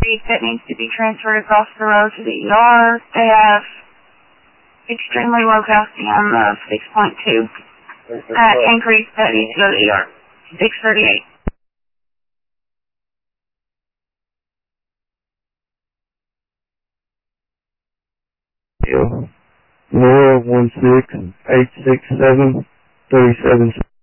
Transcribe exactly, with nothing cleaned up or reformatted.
that needs to be transferred across the road to the E R. They have extremely low calcium of six point two. Uh, increase that needs to go to the E R. six thirty-eight. Laura one six eight six seven thirty seven.